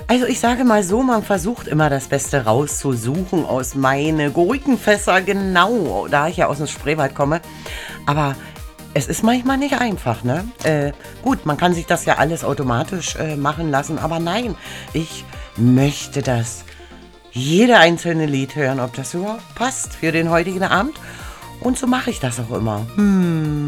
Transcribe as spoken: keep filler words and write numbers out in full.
Also ich sage mal so, man versucht immer das Beste rauszusuchen aus meine Gurkenfässer, genau, da ich ja aus dem Spreewald komme. Aber es ist manchmal nicht einfach, ne? Äh, gut, man kann sich das ja alles automatisch äh, machen lassen, aber nein, ich möchte das jede einzelne Lied hören, ob das überhaupt passt für den heutigen Abend. Und so mache ich das auch immer. Hm.